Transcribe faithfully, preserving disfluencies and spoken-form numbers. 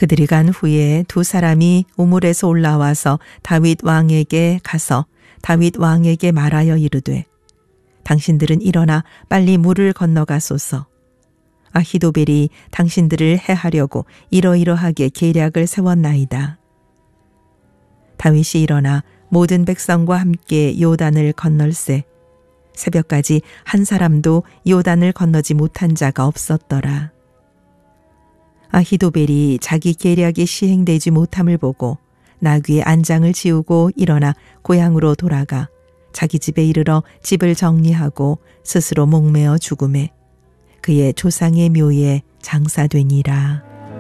그들이 간 후에 두 사람이 우물에서 올라와서 다윗 왕에게 가서 다윗 왕에게 말하여 이르되 당신들은 일어나 빨리 물을 건너가소서. 아히도벨이 당신들을 해하려고 이러이러하게 계략을 세웠나이다. 다윗이 일어나 모든 백성과 함께 요단을 건널세 새벽까지 한 사람도 요단을 건너지 못한 자가 없었더라. 아히도벨이 자기 계략이 시행되지 못함을 보고 나귀의 안장을 지우고 일어나 고향으로 돌아가 자기 집에 이르러 집을 정리하고 스스로 목매어 죽음에 그의 조상의 묘에 장사되니라.